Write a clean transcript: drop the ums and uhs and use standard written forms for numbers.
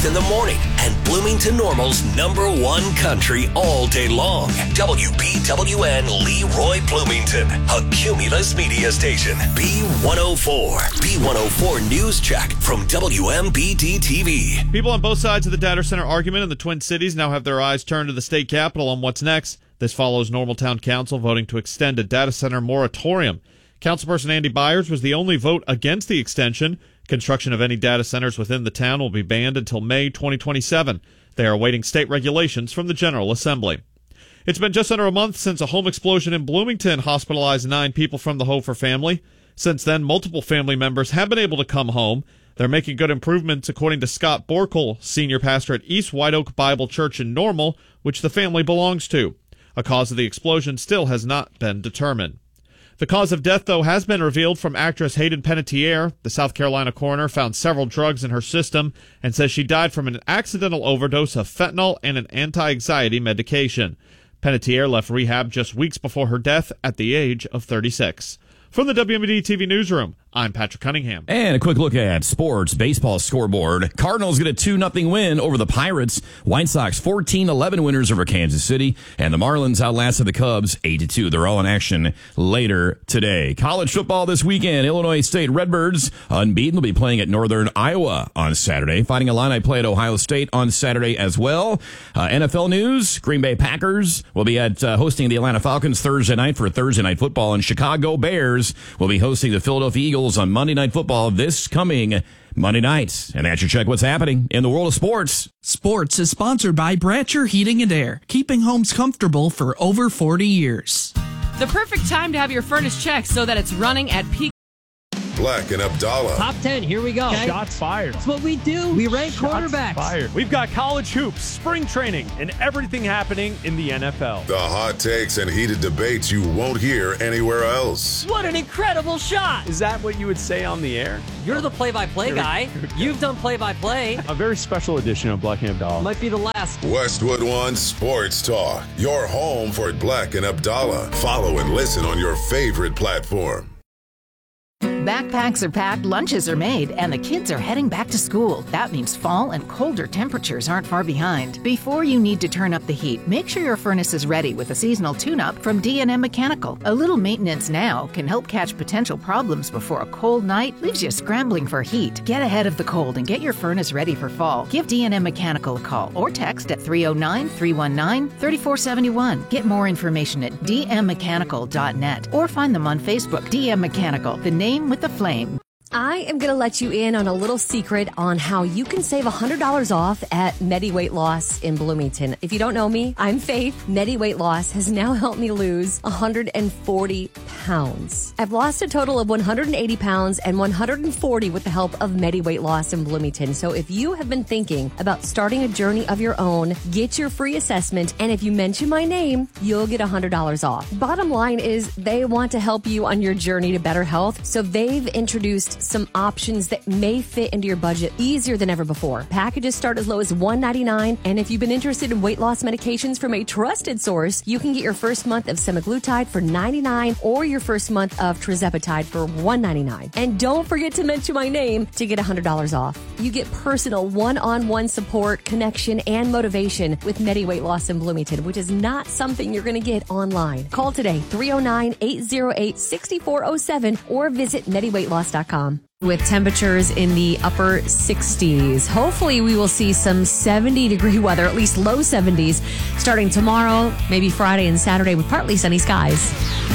in the morning and Bloomington Normal's #1 country all day long. WBWN Leroy Bloomington, a Cumulus media station. B104. B104 News Check from WMBD TV. People on both sides of the data center argument in the Twin Cities now have their eyes turned to the state capitol on what's next. This follows Normal Town Council voting to extend a data center moratorium. Councilperson Andy Byers was the only vote against the extension. Construction of any data centers within the town will be banned until May 2027. They are awaiting state regulations from the General Assembly. It's been just under a month since a home explosion in Bloomington hospitalized 9 people from the Hofer family. Since then, multiple family members have been able to come home. They're making good improvements, according to Scott Borkel, senior pastor at East White Oak Bible Church in Normal, which the family belongs to. A cause of the explosion still has not been determined. The cause of death, though, has been revealed from actress Hayden Panettiere. The South Carolina coroner found several drugs in her system and says she died from an accidental overdose of fentanyl and an anti-anxiety medication. Panettiere left rehab just weeks before her death at the age of 36. From the WMBD TV newsroom, I'm Patrick Cunningham. And a quick look at sports baseball scoreboard. Cardinals get a 2-0 win over the Pirates. White Sox 14-11 winners over Kansas City. And the Marlins outlasted the Cubs 8-2. They're all in action later today. College football this weekend. Illinois State Redbirds, unbeaten, will be playing at Northern Iowa on Saturday. Fighting Illini play at Ohio State on Saturday as well. NFL news, Green Bay Packers will be hosting the Atlanta Falcons Thursday night for Thursday Night Football. And Chicago Bears will be hosting the Philadelphia Eagles on Monday Night Football this coming Monday night. And that's your check what's happening in the world of sports. Sports is sponsored by Bratcher Heating and Air, keeping homes comfortable for over 40 years. The perfect time to have your furnace checked so that it's running at peak. Black and Abdallah. Top 10, here we go. Okay. Shots fired. That's what we do. We rank quarterbacks. Fired. We've got college hoops, spring training, and everything happening in the NFL. The hot takes and heated debates you won't hear anywhere else. What an incredible shot. Is that what you would say on the air? You're the play-by-play guy. You've done play-by-play. A very special edition of Black and Abdallah. Might be the last. Westwood One Sports Talk. Your home for Black and Abdallah. Follow and listen on your favorite platform. Backpacks are packed, lunches are made, and the kids are heading back to school. That means fall and colder temperatures aren't far behind. Before you need to turn up the heat, make sure your furnace is ready with a seasonal tune-up from D&M Mechanical. A little maintenance now can help catch potential problems before a cold night leaves you scrambling for heat. Get ahead of the cold and get your furnace ready for fall. Give D&M Mechanical a call or text at 309-319-3471. Get more information at dmmechanical.net or find them on Facebook. DM Mechanical, the name with the flame. I am going to let you in on a little secret on how you can save $100 off at Medi Weight Loss in Bloomington. If you don't know me, I'm Faith. Medi Weight Loss has now helped me lose 140 pounds. I've lost a total of 180 pounds and 140 with the help of Medi Weight Loss in Bloomington. So if you have been thinking about starting a journey of your own, get your free assessment. And if you mention my name, you'll get $100 off. Bottom line is they want to help you on your journey to better health. So they've introduced some options that may fit into your budget easier than ever before. Packages start as low as $1.99, and if you've been interested in weight loss medications from a trusted source, you can get your first month of semaglutide for $99 or your first month of tirzepatide for $199. And don't forget to mention my name to get $100 off. You get personal one-on-one support, connection, and motivation with Medi Weight Loss in Bloomington, which is not something you're going to get online. Call today, 309-808-6407, or visit mediweightloss.com. With temperatures in the upper 60s. Hopefully we will see some 70-degree weather, at least low 70s, starting tomorrow, maybe Friday and Saturday with partly sunny skies.